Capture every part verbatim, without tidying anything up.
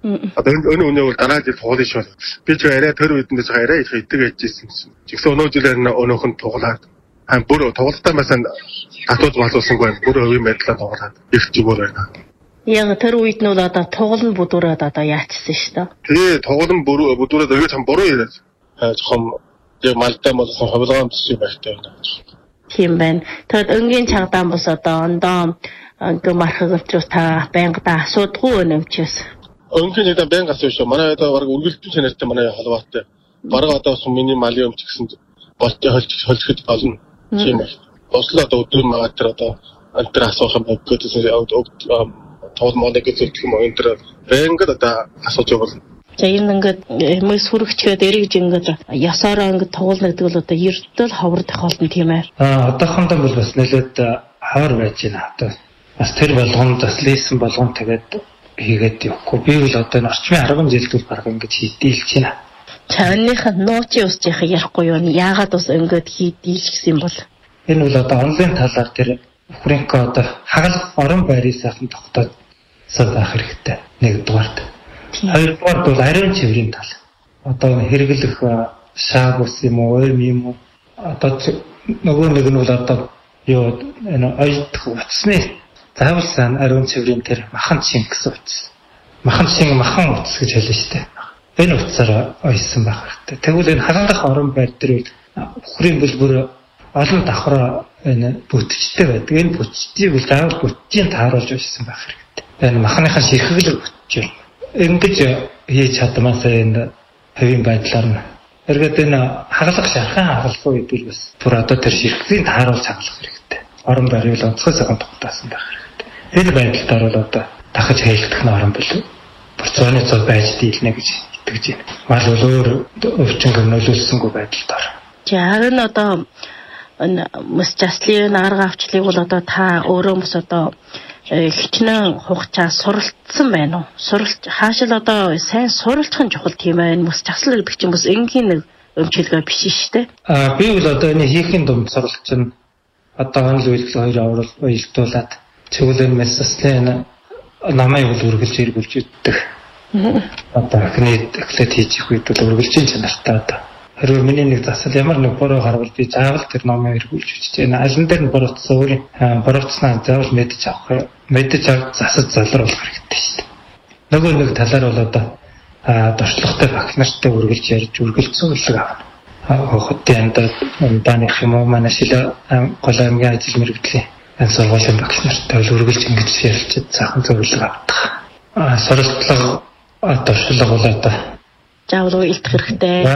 Одоо энэ өнөө бол дараа жил тоглоно шүү. Би ч арай тэр үедээ цаа арай их идэг ажилласан юм. Жигсэн өнөө жилээр өнөөх нь тоглоод ам бүр тоглолтоо масаа татууд малуулсангүй бүр өвийн байдлаар тоглоод их зүгээр байна. Яг тэр үед нь одоо тоглоно бүдүүрээд одоо яатсан шүү дээ. Тий, тоглоно бүдүүрээд өгөөж хам буруу яриад. Жоохон яг малтай болсон хавлгаан төсөй байхтай байна. Тийм байна. Тэгэд өнгийн чангадан бос одоо ондоо ингээ мархагчус та байнгада асуудгүй өнөмчөөс. Өнгийн нэг байнга асууж шүү. Манай одоо баг үргэлжлэн чанартай манай холбоотой. Бараг одоо миний малын өмч гэсэн болтой холж холжоход болно. Тийм байна. Бослоо одоо өдөр магадгүй одоо антер асуух юм гэдэг тоол моник гэдэг юм уу энэ байнгад одоо асууж явуулна. За энэ ингээд хүмүүс хүрэгчгээд эргэж ингээд ясаараа ингээд тоглоно гэдэг бол одоо ердөө ховрдох болно тийм ээ. Аа одоохондоо бол бас нэлээд хоор байж байна. Одоо бас тэр болгонд бас лейсэн болгонд тэгээд хийгээд явахгүй. Би бол одоо энэ орчмын арван жилд бол баг ингээд хийдэлж байна. Чаныхаа нуучи усчих ярихгүй юу? Яагаад бас ингээд хийдэлж гэсэн бол? Энэ бол одоо онлайн талаар тэр Фрэнко одоо хагалах орон байрын сайхан тогтоод суулгах хэрэгтэй. Нэгдүгээрт. Хоёрдугаар бол ариун цэврийн тал. Одоо хэрэглэх шааг ус юм уу, ойм юм уу? Одоо нөгөө нэг нь бол одоо юу энэ ойдох утасны заавал сан ариун цэврийн тэр махан шинг гэсэн утас. Махан шинг махан утас гэж хэлнэ шүү дээ. Энэ утсаараа ойсон байх хэрэгтэй. Тэгвэл энэ хагалах орон байр дээр бүхрийн бүлбэр олон давхраа энэ бүтцтэй байдаг. Энэ бүтцийг бол заавал бүтцийн тааруулж байсан байх хэрэгтэй. Энэ махныхаа ширхэглэг бүтч юм. Ингэж хийж чадмаасаа энэ хэвийн байдлаар нь эргээд энэ хагалах шархан хагалах үед бол бас түр одоо тэр ширхгийн тааруулж хагалах хэрэгтэй. Орон байрыг онцгой цагаан тогтоосон байх хэрэгтэй. Энэ байдлаар бол одоо дахиж хэлтэх нь орон бил процесны цог байж дийлнэ гэж итгэж байна. Мал бол өөр өвчин гомнөлүүлсэнгүй байдалд ор. За харин одоо энэ мөс заслын арга авчлыг бол одоо та өөрөө мөс одоо хичнээн хугацаа суралцсан байна уу? Суралц хаашаа одоо сайн суралцах нь чухал тийм ээ. Мөс засал гэдэг чинь бас энгийн нэг өмчлөгөө биш шүү дээ. Аа би бол одоо энэ хийхин дунд суралц нь одоо онл үйлдэл хоёр аврал уялдуулаад цэвэрлэн мэс заслын намайг бол үргэлж эргүүлж иддэг. Одоо эхний эхлээд хийж их үед бол үргэлжийн чанартай одоо хэрвээ миний нэг засал ямар нэг буруу харвал би заавал тэр номыг эргүүлж үчиж байна. Алин дээр нь буруутсан өөрийн буруутснаа заавал мэдж авах, мэдж авах засал залруулах хэрэгтэй шүү дээ. Нөгөө нэг талаар бол одоо дуршлагтай багш нартай үргэлж ярьж үргэлж зөвлөг авна. Хөөхдийн даных юм уу манай шилэ гол аймгийн ажил мэргэжлийн энэ сургуулийн багш нартай үргэлж ингэж ярилцаж цаахан зөвлөг авдаг. Суралцлага дуршлага бол одоо заавал уйлдах хэрэгтэй.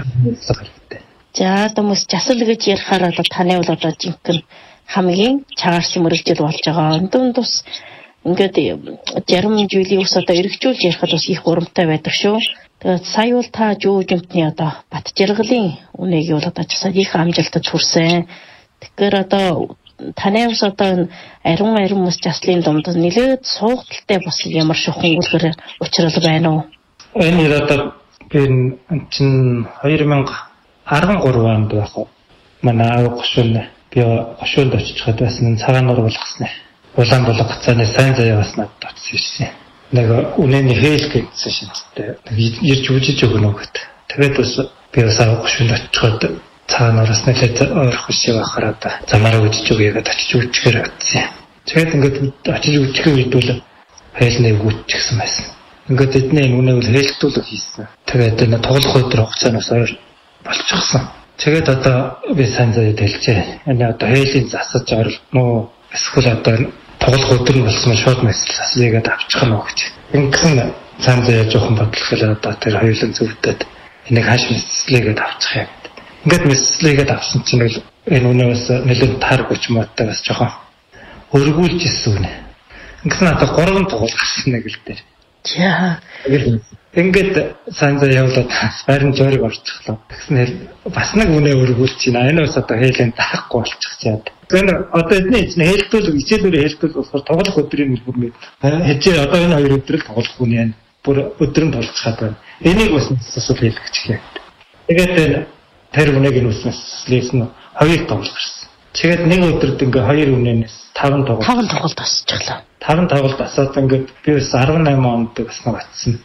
За одоо мөс засал гэж ярихаар одоо таны бол одоо жинхэнэ хамгийн чагарсан мөрөгжил болж байгаа. Өндөн тус ингээд зарим жилийн ус одоо эргэжүүлж ярихад бас их урамтай байдаг шүү. Тэгээд сая бол та жүүжимтний одоо бат жаргалын үнэгийг бол одоо засаад их амжилтад хүрсэн. Тэгэхээр одоо таны ус одоо ариун ариун мөс заслын дунд нэлээд суугдaltaй бас ямар шохон үлгэр учрал байна уу? Энэ одоо энэ чинь хоёр мянга арван гурав онд байх уу. Манай аав гошуун би гошуунд очичхад байсан цагаан нур болгосноо. Улаан болгоцооны сайн заяа бас надад очсон ирсэн. Нэг үнэний хээл гэсэн шинжтэй. Ирж үжиж өгнө гэд. Тэгээд бас би бас аав гошуунд очичхад цагаан нураас нэлээд ойрхон шиг байхаар одоо замаараа үжиж өгье гэдээ очиж үжихээр авчихсан. Тэгээд ингээд очиж үжихээр үед бол хээл нэг үжчихсэн байсан. Ингээд эдний үнэвэл хэлтүүлэг хийсэн. Тэгээд энэ тоглох өдөр хугацаанаас ойр болчихсон. Тэгээд одоо би сайн заяад хэлжээ. Энэ одоо хээлийн засаж орол нөө эсвэл одоо тоглох өдөр нь болсон шууд мессеж заслыгээд авчих нь уу гэж. Ингэсэн сайн заяа жоохон бодлохлоо одоо тэр хоёулын зөвдөд энийг хааш мессежлэгээд авчих юм. Ингээд мессежлэгээд авсан чинь энэ үнээс нэлээд таар гоч муутай бас жоохон өргүүлж ирсэн үнэ. Ингэсэн одоо гурван тоглох гарсан нэг л дээр. За ингээд сайн заяа явуулаад байрны жориг орчихлоо. Тэгснээр бас нэг үнэ өргүүлж байна. Энэ бас одоо хээлийн даахгүй болчих чаад. Энэ одоо эдний чинь хэлтүүл хичээлүүрээ хэлтүүл болохоор тоглох өдрийн нэлбэр хэзээ одоо энэ хоёр өдрөл тоглох хүн яа бүр өдрөнд болчихад байна. Энийг бас асуул хэлэх чихээ. Тэгээд тэр үнэг нь үснэс лээсэн хоёр тоглох гэсэн. Тэгээд нэг өдөрт ингээ хоёр үнэнээс таван тоглолт. таван тоглолт асчихлаа. таван тоглолт асаад ингээд би бас арван найман онд бас нэг очсон.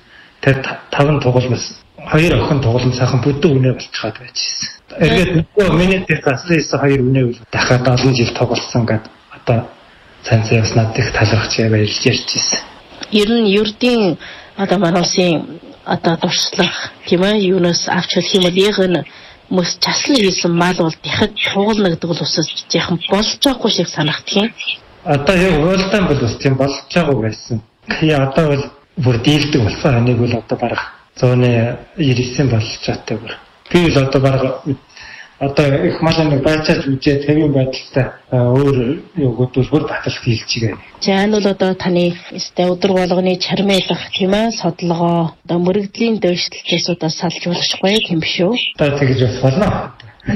тэр таван тоглолмос хоёр охин тоглоом сайхан бүдүү үнэ болчиход байжсэн. Эргээд нөгөө миний тэр гаслээс хоёр үнэ үл дахиад олон жил тоглосон гэдэг одоо цанц явснаад их талархаж баярлж ярьжсэн. Ер нь ердийн одоо манайсын одоо туршлах тийм ээ юунаас авч хэлэх юм бол яг нь мөс часлан хийсэн мал бол дахиад тугал нэгдэг л усаж яхан болж байгаагүй шиг санагдах юм. Одоо яг уйлдаан бол бас тийм болж байгаагүй байсан. Яа одоо бол бүр дийлдэг болсон. Энийг бол одоо бараг зооны ирсэн болж чаатай бүр. Би л одоо бараг одоо их малын байцааж үжээ тавийн байдалтай өөр юугууд бүр батал хийлж байгаа. За энэ бол одоо таны өстэй өдөр болгоны чармайлах тийм ээ содлогоо одоо мөрөгдлийн дэвшлэлтээсүүдээс салж болохгүй юм биш үү? Одоо тэгж болно.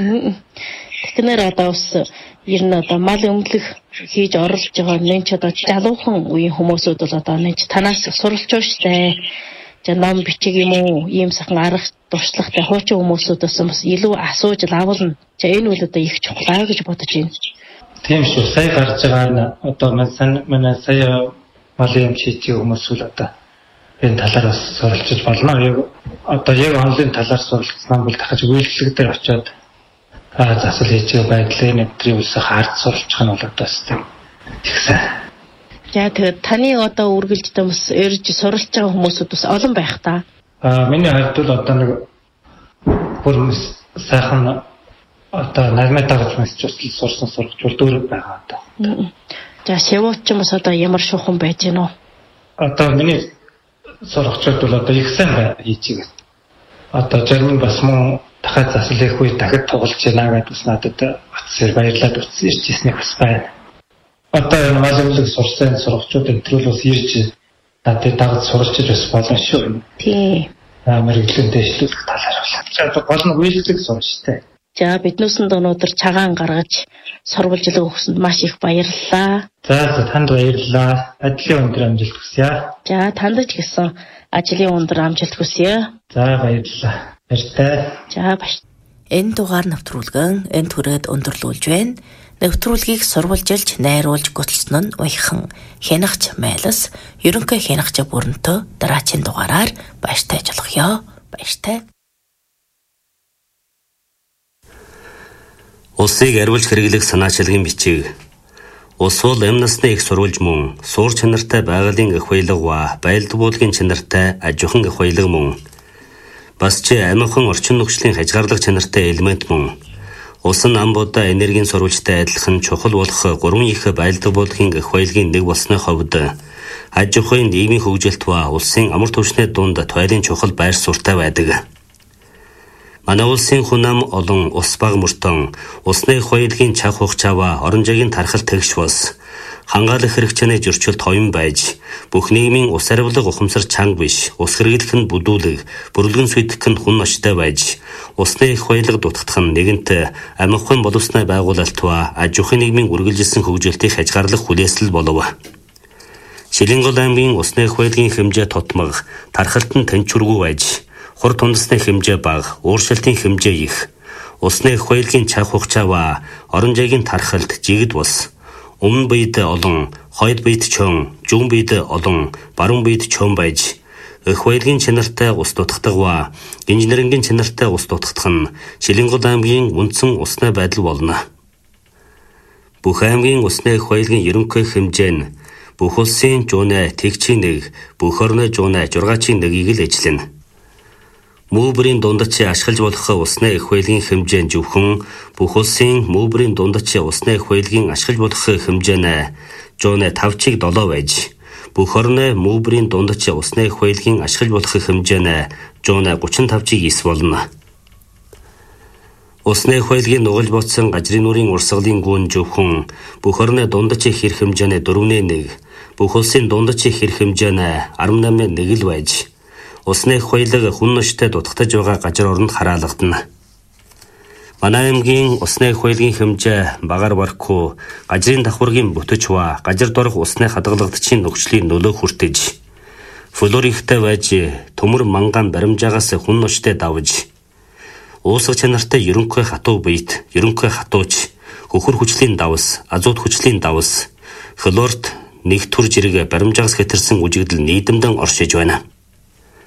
Тэгэхээр одоо бас ер нь одоо мал өмлөх хийж орлож байгаа нэн ч одоо залуухан үеийн хүмүүсүүд бол одоо нэн ч танаас суралж байгаа штэ. За ном бичиг юм уу ийм сайхан арга туршлагатай хуучин хүмүүсүүдээс бас илүү асууж лавлна. За энэ үл одоо их чухал гэж бодож байна. Тийм шүү. Сая гарч байгаа одоо манай сая малын чичиг хүмүүс үл одоо энэ талаар бас суралцж болно. Одоо яг онлайн талаар суралцсан бол дахиж үйлчлэг дээр очиод аа засал хийж байгаа байдлын нэвтрийн үлсэх хард суралцах нь бол одоо тийм ихсэн. За тэгээд таны одоо үргэлж дэс өрж суралцж байгаа хүмүүсүүд бас олон байх та. Аа миний хувьд бол одоо нэг бүр сайхан одоо нармай дагаж мэсч сурсан сургуул дөр байгаа одоо. За шивууч ч бас одоо ямар шуухан байж гэнэ үү? Одоо миний сургачд бол одоо их сайн бай хийчихээ. Одоо зарим бас мөн дахиад засал хийх үе дахиад тоглож байна гэдэг бас надад утсаар баярлаад утсан ирчихснээ бас байна. Одоо малымлаг сурсан сургачдын өдрөл бас ирж надад дагаж суралцж бас болно шүү. Тийм. Аа мэрэгчлэн дэвшлүүлэх талаар болоод. За одоо гол нь үйлчлэг сурчтай. За биднүүсэнд өнөөдөр цагаан гаргаж сурвалжлаг өгсөнд маш их баярлалаа. За танд баярлалаа. Ажлын өндөр амжилт хүсье. За танд ч гэсэн ажлын өндөр амжилт хүсье. За баярлалаа. Баяртай. За баяр. Энэ дугаар нэвтрүүлгэн энэ түрээд өндөрлүүлж байна. Нэвтрүүлгийг сурвалжилж, найруулж гуталсан нь уяхан хянагч Майлас, ерөнхий хянагч бүрэнтөө дараачийн дугаараар баяртай ажиллахё. Баяртай. Улсыг арвилж хэрэглэх санаачилгын бичиг. Улс бол амь насны их сурвалж мөн, суур чанартай байгалийн эх баялаг ба байлд буулгын чанартай аж ахуйн эх баялаг мөн. Бас ч амихан орчин нөхцөлийн хязгаарлах чанартай элемент мөн. Улс нь ам будаа энергийн сурвалжтай адилхан чухал болох гурван их байлд буулгын эх баялагын нэг болсны хувьд аж ахуйн нийгмийн хөгжилт ба улсын амар түвшний дунд туйлын чухал байр суурьтай байдаг. Манай улсын хүн ам олон ус баг мөртөн усны эх баялагын чах хугацаа орон зайгийн тархалт тэгш бас хангаалах хэрэгцээний зөрчилд хоён байж бүх нийгмийн ус арвилга ухамсар чанга биш ус хэрэглэх нь бүдүүлэг бүрлгэн сүйдэх нь хүн ночтой байж усны эх баялаг дутагдах нь нэгэнт амихын боловсны байгуулалт ба аж ахуйн нийгмийн үргэлжилсэн хөгжилтийг хязгаарлах хүлээсэл болов. Шилэнгол аймгийн усны эх баялагын хэмжээ тотмог тархалт нь тэнцвэргүй байж хур тундасны хэмжээ бага ууршилтын хэмжээ их усны эх баялагын чах хугацаа ба орон зайгийн тархалт жигд бус өмнө бид олон, хойд бид чон, зүүн бид олон, баруун бид чон байж эх баялагын чанартай ус дутагдах ба инженерингийн чанартай ус дутагдах нь Шилэнгол аймгийн үндсэн усны байдал болно. Бүх аймгийн усны эх баялагын ерөнхий хэмжээ нь бүх улсын жуунэ тэгчийн нэг, бүх орны жуунэ жургаачийн нэгийг л эзлэнэ. Мөбрийн дундч ашиглаж болох усны эх баялагын хэмжээ нь зөвхөн бүх улсын мөбрийн дундч усны эх баялагын ашиглаж болох хэмжээ нь жуунэ тавчиг долоо байж бүх орны мөбрийн дундч усны эх баялагын ашиглаж болох хэмжээ нь жуунэ гучин тавчиг ис болно. Усны эх баялагын нугалж ботсон гажрын нүрийн урсгалын гүн зөвхөн бүх орны дундч хэрэг хэмжээ нь дөрвөн нэг, бүх улсын дундч хэрэг хэмжээ нь арван намын нэг л байж усны эх баялаг хүн ночтой дутагдж байгаа газар оронд хараалгадана. Манай аймгийн усны эх баялагын хэмжээ багаар барахгүй газрын давхаргийн бүтэж ба газар дорох усны хадгалагдчихын нөхцөлийн нөлөө хүртэж флорихтэй байж төмөр манган баримжаагаас хүн ночтой давж уусах чанартай ерөнхий хатуу биет ерөнхий хатууч хөхөр хүчлийн давс азот хүчлийн давс флорт нэг төр жирэг баримжаагаас хэтэрсэн үжигдэл нийдэмдэн оршиж байна.